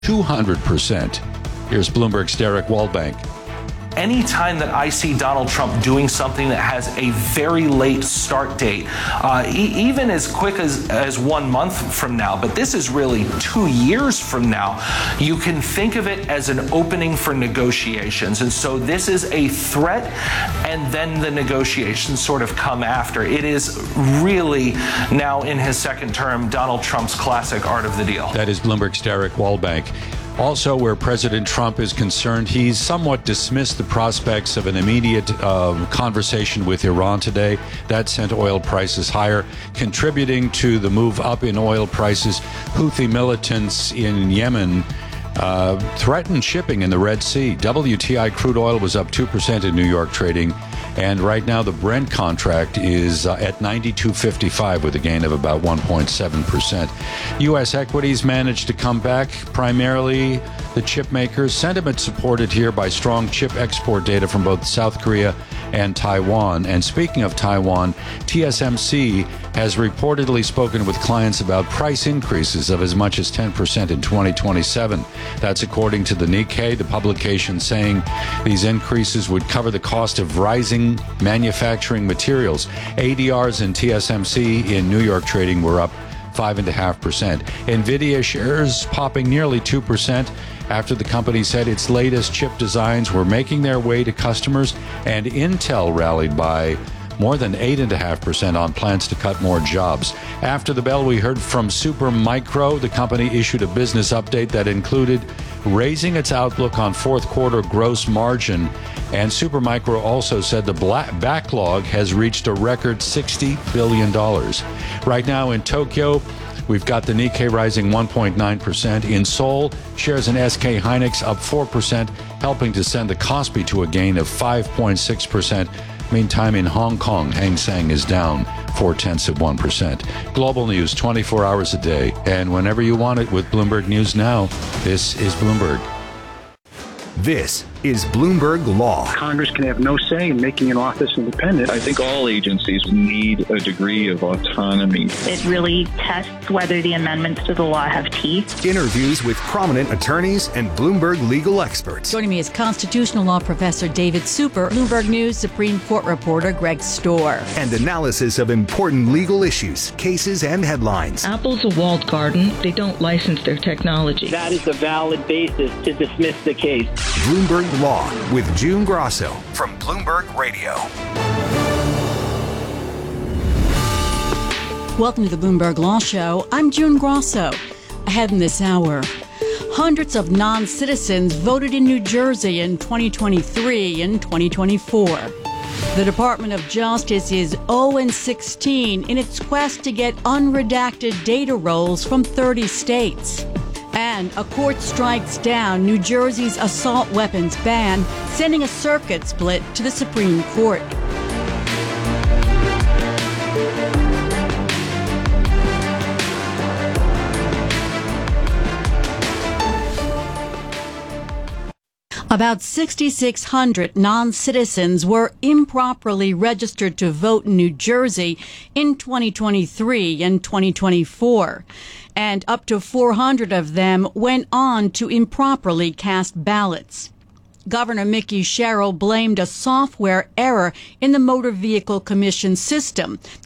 200%. Here's Bloomberg's Derek Waldbank. Anytime that I see Donald Trump doing something that has a very late start date, even as quick as 1 month from now, but this is really 2 years from now, you can think of it as an opening for negotiations. And so this is a threat, and then the negotiations sort of come after. It is really, now in his second term, Donald Trump's classic art of the deal. That is Bloomberg's Derek Waldbank. Also, where President Trump is concerned, he's somewhat dismissed the prospects of an immediate conversation with Iran today. That sent oil prices higher, contributing to the move up in oil prices. Houthi militants in Yemen threatened shipping in the Red Sea. WTI crude oil was up 2% in New York trading. And right now, the Brent contract is at $92.55 with a gain of about 1.7%. U.S. equities managed to come back, primarily the chip makers. Sentiment supported here by strong chip export data from both South Korea and Taiwan. And speaking of Taiwan, TSMC has reportedly spoken with clients about price increases of as much as 10% in 2027. That's according to the Nikkei, the publication saying these increases would cover the cost of rising manufacturing materials. ADRs in TSMC in New York trading were up 5.5%. NVIDIA shares popping nearly 2% after the company said its latest chip designs were making their way to customers, and Intel rallied by more than 8.5% on plans to cut more jobs. After the bell, we heard from Supermicro. The company issued a business update that included raising its outlook on fourth quarter gross margin. And Supermicro also said the backlog has reached a record $60 billion. Right now in Tokyo, we've got the Nikkei rising 1.9%. In Seoul, shares in SK Hynix up 4%, helping to send the Kospi to a gain of 5.6%. Meantime, in Hong Kong, Hang Seng is down 0.4%. Global news 24 hours a day, and whenever you want it with Bloomberg News Now. This is Bloomberg. This is Bloomberg Law. Congress can have no say in making an office independent. I think all agencies need a degree of autonomy. It really tests whether the amendments to the law have teeth. Interviews with prominent attorneys and Bloomberg legal experts. Joining me is constitutional law professor David Super, Bloomberg News Supreme Court reporter Greg Storr. And analysis of important legal issues, cases, and headlines. Apple's a walled garden. They don't license their technology. That is a valid basis to dismiss the case. Bloomberg Law with June Grosso from Bloomberg Radio. Welcome to the Bloomberg Law Show. I'm June Grosso. Ahead in this hour, hundreds of non-citizens voted in New Jersey in 2023 and 2024. The Department of Justice is 0-16 in its quest to get unredacted data rolls from 30 states. And a court strikes down New Jersey's assault weapons ban, sending a circuit split to the Supreme Court. About 6,600 non-citizens were improperly registered to vote in New Jersey in 2023 and 2024. And up to 400 of them went on to improperly cast ballots. Governor Mickey Sherrill blamed a software error in the Motor Vehicle Commission system.